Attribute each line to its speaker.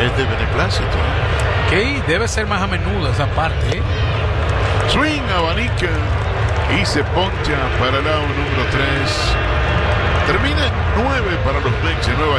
Speaker 1: Es de beneplácito.
Speaker 2: Ok, debe ser más a menudo esa parte, ¿eh?
Speaker 1: Swing, abanica y se poncha para el out número 3. Termina en 9 para los Mets de Nueva